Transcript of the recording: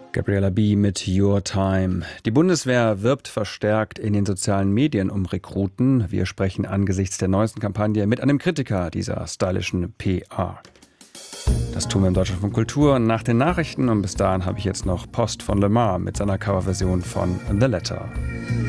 Gabriella B. mit Your Time. Die Bundeswehr wirbt verstärkt in den sozialen Medien um Rekruten. Wir sprechen angesichts der neuesten Kampagne mit einem Kritiker dieser stylischen PR. Das tun wir im Deutschlandfunk Kultur nach den Nachrichten und bis dahin habe ich jetzt noch Post von Lemar mit seiner Coverversion von The Letter.